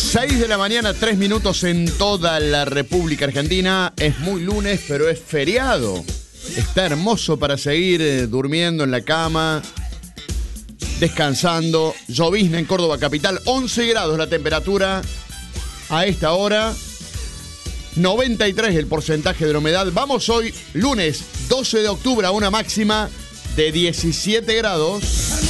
6 de la mañana, 3 minutos en toda la República Argentina. Es muy lunes, pero es feriado. Está hermoso para seguir durmiendo en la cama, descansando. Llovizna en Córdoba capital, 11 grados la temperatura a esta hora. 93 el porcentaje de la humedad. Vamos hoy, lunes 12 de octubre, a una máxima de 17 grados.